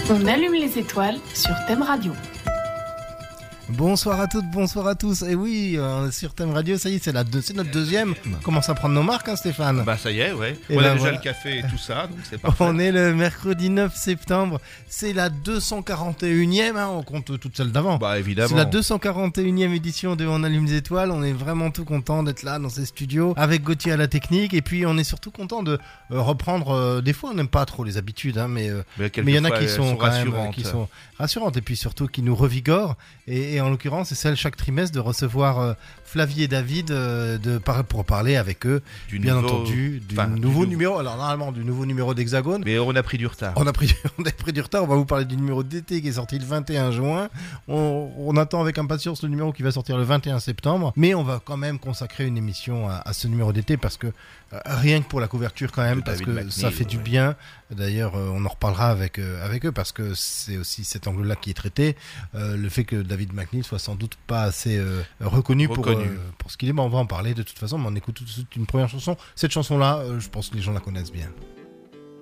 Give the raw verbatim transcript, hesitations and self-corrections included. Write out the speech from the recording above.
On allume les étoiles sur Thème Radio. Bonsoir à toutes, bonsoir à tous. Et oui, euh, sur Thème Radio, ça y est, c'est, la deux, c'est notre deuxième. On commence à prendre nos marques, hein, Stéphane. Bah ça y est, ouais. Et On ben a déjà voilà. le café et tout ça, donc c'est parfait. On est le mercredi neuf septembre. C'est la deux cent quarante et unième, hein, on compte toutes celles d'avant. Bah évidemment. C'est la deux cent quarante et unième édition de On allume les étoiles. On est vraiment tout content d'être là dans ces studios avec Gauthier à la technique. Et puis on est surtout content de euh, reprendre. Euh, des fois, on n'aime pas trop les habitudes, hein, mais euh, Mais mais il y en a quelquefois, qui elles sont, quand même, rassurantes. qui sont rassurantes et puis surtout qui nous revigorent. Et, et en l'occurrence, c'est celle chaque trimestre de recevoir euh, Flavie et David euh, de, par- pour parler avec eux, Du bien nouveau- entendu, du enfin, du nouveau nouveau- numéro. Alors normalement, du nouveau numéro d'Hexagone. Mais on a pris du retard. On a, pris, on a pris du retard, on va vous parler du numéro d'été qui est sorti le vingt et un juin. On, on attend avec impatience le numéro qui va sortir le vingt et un septembre. Mais on va quand même consacrer une émission à, à ce numéro d'été parce que euh, rien que pour la couverture quand même, De parce David que McNeil, ça fait du ouais. bien. D'ailleurs, euh, on en reparlera avec, euh, avec eux parce que c'est aussi cet angle-là qui est traité. Euh, le fait que David McNeil soit sans doute pas assez euh, reconnu, Pour, Reconnu. euh, pour ce qu'il est. Mais on va en parler de toute façon. Mais on écoute tout de suite une première chanson. Cette chanson-là, euh, je pense que les gens la connaissent bien.